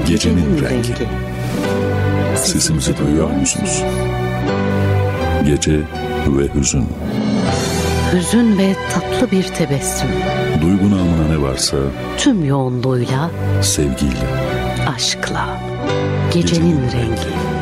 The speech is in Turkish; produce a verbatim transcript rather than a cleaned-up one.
Gecenin rengi. Sesimizi duyuyor musunuz? Gece ve hüzün. Hüzün ve tatlı bir tebessüm. Duygu namına ne varsa tüm yoğunluğuyla, sevgiyle, aşkla. Gecenin, Gecenin rengi. rengi.